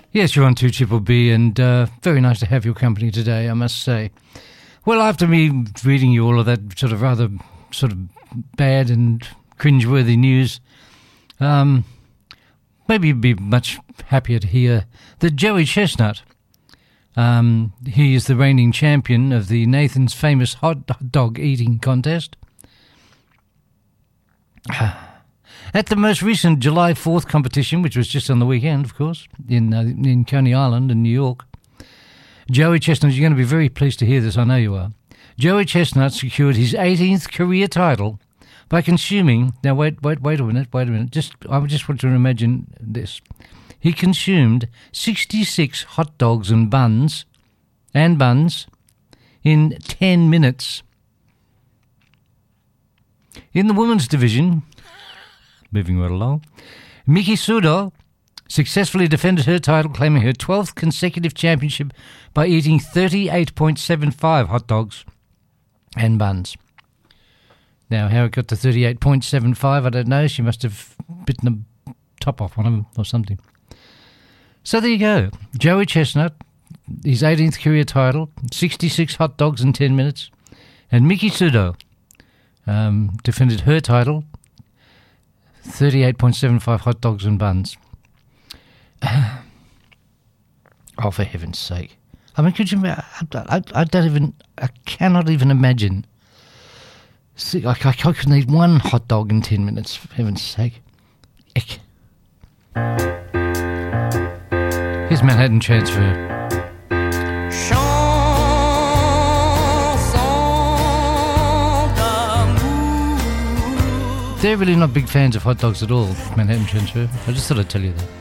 Yes, you're on 2 Triple B, and very nice to have your company today, I must say. Well, after me reading you all of that sort of rather sort of bad and cringeworthy news, maybe you'd be much happier to hear that Joey Chestnut, he is the reigning champion of the Nathan's Famous Hot Dog Eating Contest. At the most recent July 4th competition, which was just on the weekend, of course, in Coney Island in New York, Joey Chestnut, you're going to be very pleased to hear this, I know you are. Joey Chestnut secured his 18th career title by consuming... Now, wait a minute. I just want to imagine this. He consumed 66 hot dogs and buns in 10 minutes. In the women's division... Moving right along, Miki Sudo successfully defended her title, claiming her 12th consecutive championship by eating 38.75 hot dogs and buns. Now, how it got to 38.75, I don't know. She must have bitten the top off one of them or something. So there you go. Joey Chestnut, his 18th career title, 66 hot dogs in 10 minutes. And Miki Sudo defended her title, 38.75 hot dogs and buns. Oh, for heaven's sake. I mean, could you... I cannot even imagine. See, I couldn't eat one hot dog in 10 minutes, for heaven's sake. Eck. Here's Manhattan Transfer. They're really not big fans of hot dogs at all, Manhattan Transfer. I just thought I'd tell you that.